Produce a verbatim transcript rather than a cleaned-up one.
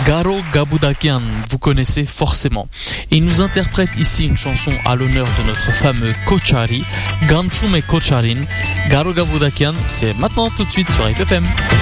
Garo Gabudakian, vous connaissez forcément. Et il nous interprète ici une chanson à l'honneur de notre fameux Kochari, Ganchume Kocharin. Garo Gabudakian, c'est maintenant tout de suite sur F F M.